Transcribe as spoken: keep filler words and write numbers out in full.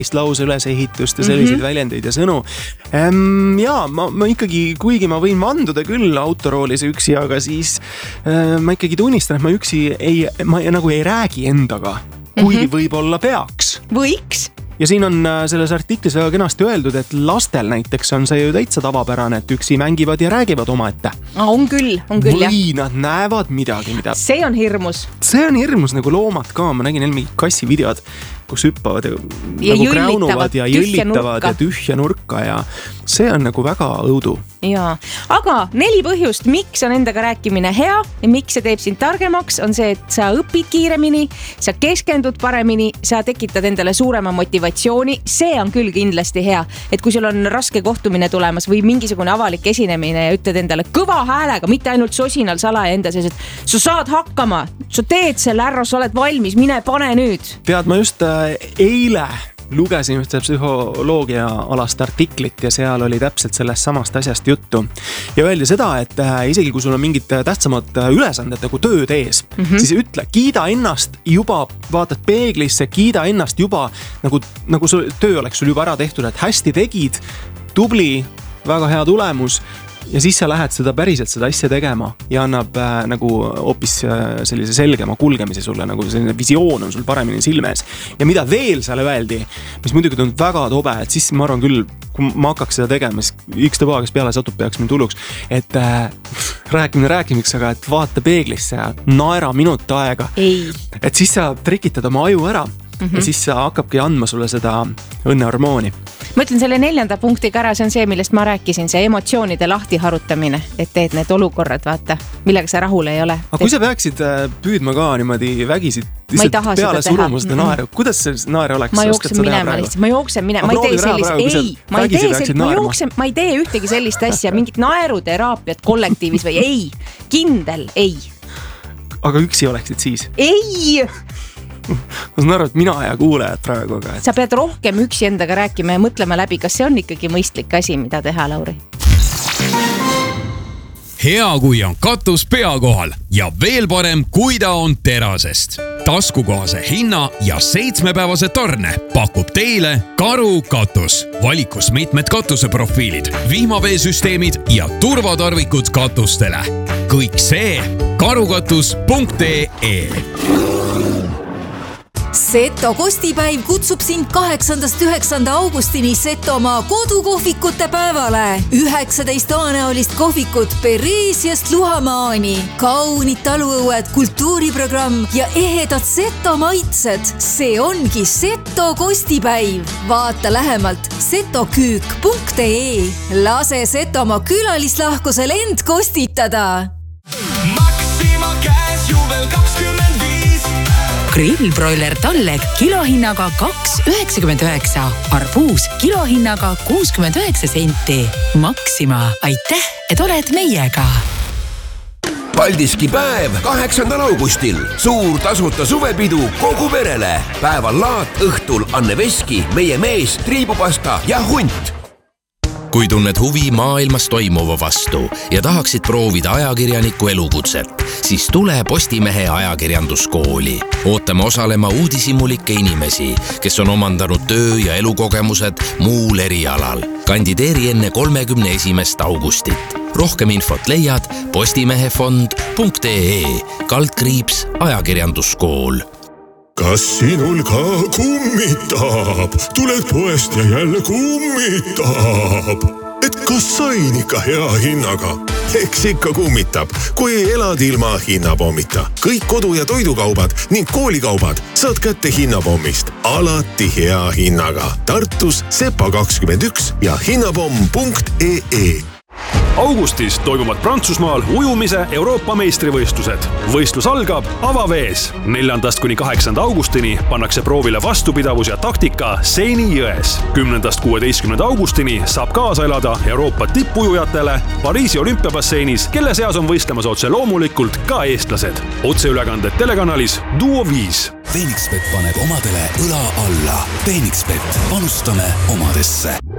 lause ülesehitust ja selliseid mm-hmm. väljendeid ja sõnu. Ehm, jaa, ma, ma ikkagi, kuigi ma võin vanduda küll autoroolis üksi, aga siis äh, ma ikkagi tunnistan, et ma üksi ei, ma nagu ei räägi endaga, kuigi mm-hmm. võib-olla peaks. Võiks. Ja siin on selles artiklis väga kenasti öeldud, et lastel näiteks on see ju täitsa tavapärane, et üksi mängivad ja räägivad oma ette. On küll, on küll, jah. Või nad näevad midagi, mida... See on hirmus. See on hirmus nagu loomad ka. Ma nägin mingi kassi videod, kus hüppavad ja, ja nagu kräunuvad ja jõllitavad ja tühja nurka ja see on nagu väga õudu. Jaa, aga neli põhjust, miks on endaga rääkimine hea ja miks see teeb sind targemaks, on see, et sa õpid kiiremini, sa keskendud paremini, sa tekitad endale suurema motivatsiooni. See on küll kindlasti hea, et kui sul on raske kohtumine tulemas või mingisugune avalik esinemine ja ütled endale kõva häälega, mitte ainult sosinal salaja enda sees, et sa saad hakkama, sa teed selle ära, sa oled valmis, mine pane nüüd. Tead, ma just eile lugesin ühte psühholoogia alast artiklit ja seal oli täpselt sellest samast asjast juttu. Ja öeldi seda, et isegi kui sul on mingid tähtsamad ülesanded nagu tööd ees, mm-hmm. siis ütle, kiida ennast juba, vaatad peeglisse, kiida ennast juba, nagu, nagu sul, töö oleks sul juba ära tehtud, et hästi tegid, tubli, väga hea tulemus. Ja siis sa lähed seda päriselt seda asja tegema ja annab äh, nagu hoopis äh, sellise selgema kulgemise sulle, nagu selline visioon on sul paremini silmes. Ja mida veel seal öeldi, mis muidugi tundub väga tobe, et siis ma arvan küll, kui ma hakkaks seda tegema, siis üks taba, kes peale satub, peaks mind tuluks, et äh, rääkimine rääkimiks, aga et vaata peeglisse ja naera minut aega. Ei. Et siis sa trikitad oma aju ära. Mm-hmm. Ja siis hakkabki andma sulle seda õnnehormooni. Ma ütlen selle neljanda punktiga ära, see on see, millest ma rääkisin, see emotsioonide lahti harutamine, et teed need olukorrad, vaata, millega sa rahul ei ole. Aga kui sa peaksid püüdma ka niimoodi vägisid peale surumust ja naeru, kuidas see naer oleks? Ma jooksen minema lihtsalt, ma jooksen minema, ma ei tee sellist, ei, ma ei tee sellist, ma jooksen, ma ei tee ühtegi sellist asja, mingit naeruteraapiat kollektiivis või ei, kindel, ei. Aga üksi oleksid siis? Ei! Ma saan aru, et mina ja kuulejad praegu aga et... Sa pead rohkem üksi endaga rääkima ja mõtlema läbi, kas see on ikkagi mõistlik asi, mida teha, Lauri? Hea, kui on katus pea kohal ja veel parem, kui ta on terasest. Taskukohase hinna ja seitsmepäevase tarne pakub teile Karu katus. Valikus mitmed katuseprofiilid, vihmaveesüsteemid ja turvatarvikud katustele. Kõik see karukatus punkt ee. Seto kostipäiv kutsub sind kaheksandast üheksanda augustini Setomaa kodukohvikute päevale. üheksateist aanäolist kohvikut Pereesiast Luhamaani. Kaunid taluõued, kultuuriprogramm ja ehedad Seto maitsed. See ongi Seto kostipäiv. Vaata lähemalt setoküük punkt ee. Lase Setomaa külalislahkusel end kostitada. Maxima käes juvel kakskümmend viis. Grillbroiler Talleg kilohinnaga kaks üheksakümmend üheksa. Arbuus kilohinnaga kuuskümmend üheksa senti. Maxima, aitäh, et oled meiega. Paldiski päev kaheksandal augustil. Suur tasuta suvepidu kogu perele. Päeval laat, õhtul Anne Veski, meie mees, triibupasta ja hunt. Kui tunned huvi maailmas toimuva vastu ja tahaksid proovida ajakirjaniku elukutset, siis tule Postimehe ajakirjanduskooli. Ootame osalema uudishimulikke inimesi, kes on omandanud töö- ja elukogemused muul erialal. Kandideeri enne kolmekümne esimest augustit. Rohkem infot leiad postimehefond punkt ee, kaldkriips ajakirjanduskool. Kas sinul ka kummitab? Tuled poest ja jälle kummitab. Et kas sain ikka hea hinnaga? Eks ikka kummitab, kui elad ilma hinnapommita. Kõik kodu- ja toidukaubad ning koolikaubad saad kätte hinnapommist. Alati hea hinnaga. Tartus Sepa kakskümmend üks ja hinnapomm punkt ee. Augustis toimuvad Prantsusmaal ujumise Euroopa meistrivõistlused. Võistlus algab avavees. Neljandast kuni kaheksanda augustini pannakse proovile vastupidavus ja taktika Seini jões. Kümnendast kuueteistkümnenda augustini saab kaasa elada Euroopa tippujujatele Pariisi olümpiabasseinis, kelle seas on võistlemas otse loomulikult ka eestlased. Otseülekanded telekanalis Duo viis. Phoenixbet paneb omadele õla alla. Phoenixbet, panustame omadesse.